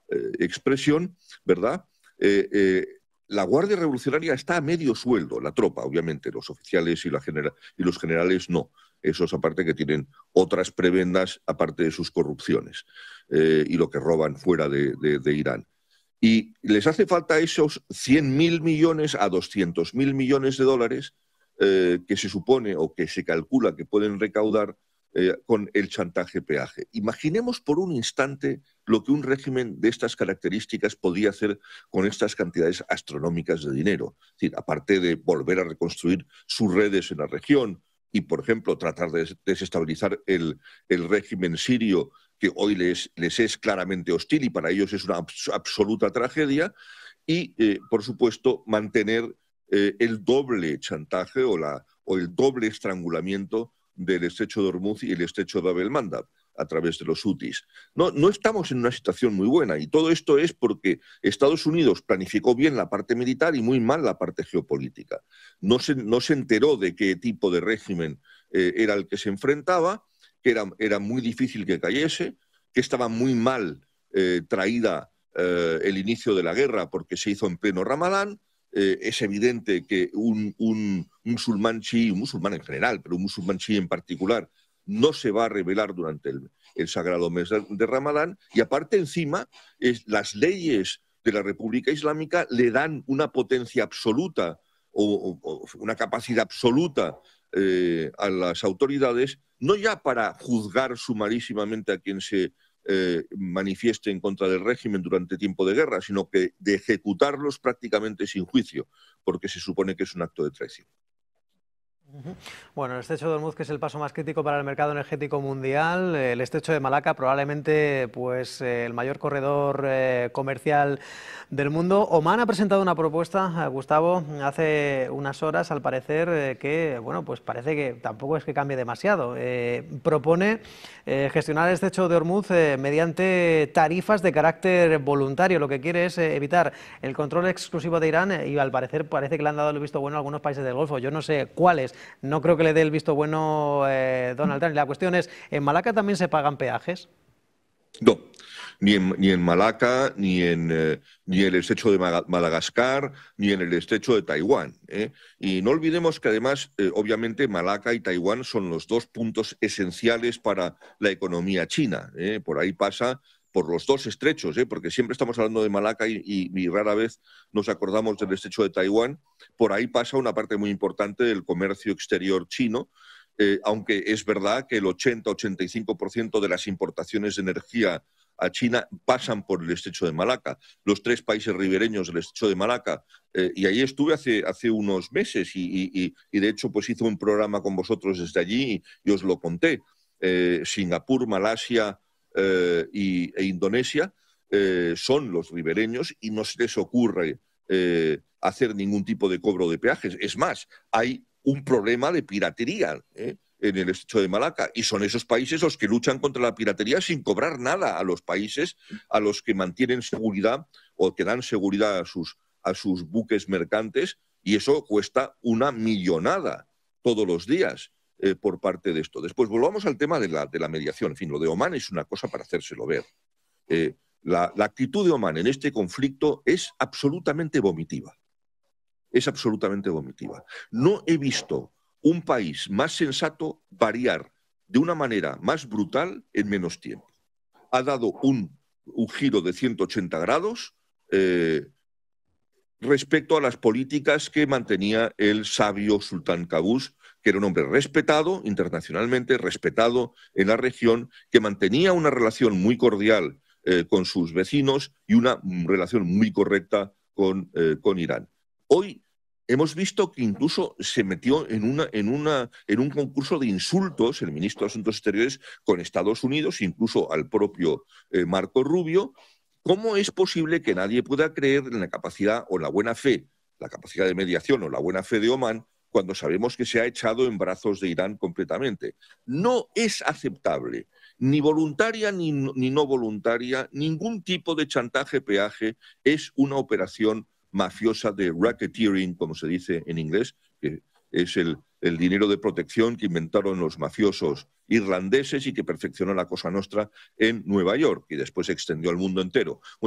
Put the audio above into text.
expresión, ¿verdad? La Guardia Revolucionaria está a medio sueldo, la tropa, obviamente, los oficiales y los generales no. Esos aparte que tienen otras prebendas aparte de sus corrupciones y lo que roban fuera de Irán. Y les hace falta esos 100.000 millones a 200.000 millones de dólares que se supone o que se calcula que pueden recaudar con el chantaje-peaje. Imaginemos por un instante lo que un régimen de estas características podía hacer con estas cantidades astronómicas de dinero. Es decir, aparte de volver a reconstruir sus redes en la región y, por ejemplo, tratar de desestabilizar el régimen sirio, que hoy les es claramente hostil y para ellos es una absoluta tragedia, y, por supuesto, mantener el doble chantaje o el doble estrangulamiento del estrecho de Hormuz y el estrecho de Bab el-Mandab a través de los hutis. No estamos en una situación muy buena y todo esto es porque Estados Unidos planificó bien la parte militar y muy mal la parte geopolítica. No se enteró de qué tipo de régimen era el que se enfrentaba, que era muy difícil que cayese, que estaba muy mal traída el inicio de la guerra porque se hizo en pleno Ramadán. Es evidente que un musulmán chií, un musulmán en general, pero un musulmán chií en particular, no se va a rebelar durante el sagrado mes de Ramadán, y aparte encima las leyes de la República Islámica le dan una potencia absoluta o una capacidad absoluta a las autoridades, no ya para juzgar sumarísimamente a quien se manifieste en contra del régimen durante tiempo de guerra, sino que de ejecutarlos prácticamente sin juicio, porque se supone que es un acto de traición. Bueno, el estrecho de Hormuz, que es el paso más crítico para el mercado energético mundial, el estrecho de Malaca, probablemente pues, el mayor corredor comercial del mundo. Omán ha presentado una propuesta, Gustavo, hace unas horas, al parecer, que, bueno, pues parece que tampoco es que cambie demasiado. Propone gestionar el estrecho de Hormuz mediante tarifas de carácter voluntario. Lo que quiere es evitar el control exclusivo de Irán y, al parecer, parece que le han dado el visto bueno a algunos países del Golfo. Yo no sé cuáles. No creo que le dé el visto bueno Donald Trump. La cuestión es, ¿en Malaca también se pagan peajes? No, ni en Malaca, ni en el estrecho de Madagascar, ni en el estrecho de Taiwán. Y no olvidemos que además, obviamente, Malaca y Taiwán son los dos puntos esenciales para la economía china. Por ahí pasa, por los dos estrechos, porque siempre estamos hablando de Malaca y rara vez nos acordamos del estrecho de Taiwán. Por ahí pasa una parte muy importante del comercio exterior chino. Aunque es verdad que el 80-85% de las importaciones de energía a China pasan por el estrecho de Malaca. Los tres países ribereños del estrecho de Malaca, y ahí estuve hace unos meses y de hecho pues hice un programa con vosotros desde allí y os lo conté. Singapur, Malasia e Indonesia son los ribereños y no se les ocurre hacer ningún tipo de cobro de peajes. Es más, hay un problema de piratería en el estrecho de Malaca, y son esos países los que luchan contra la piratería sin cobrar nada a los países a los que mantienen seguridad o que dan seguridad a sus buques mercantes, y eso cuesta una millonada todos los días por parte de esto. Después volvamos al tema de la mediación. En fin, lo de Omán es una cosa para hacérselo ver. La actitud de Omán en este conflicto es absolutamente vomitiva. Es absolutamente vomitiva. No he visto un país más sensato variar de una manera más brutal en menos tiempo. Ha dado un giro de 180 grados respecto a las políticas que mantenía el sabio Sultán Qaboos, que era un hombre respetado internacionalmente, respetado en la región, que mantenía una relación muy cordial con sus vecinos y una relación muy correcta con Irán. Hoy hemos visto que incluso se metió en un concurso de insultos el ministro de Asuntos Exteriores con Estados Unidos, incluso al propio Marco Rubio. ¿Cómo es posible que nadie pueda creer en la capacidad o la buena fe, la capacidad de mediación o la buena fe de Omán, cuando sabemos que se ha echado en brazos de Irán completamente? No es aceptable, ni voluntaria ni no voluntaria, ningún tipo de chantaje-peaje es una operación mafiosa de racketeering, como se dice en inglés, que es el dinero de protección que inventaron los mafiosos irlandeses y que perfeccionó la Cosa Nostra en Nueva York y después se extendió al mundo entero.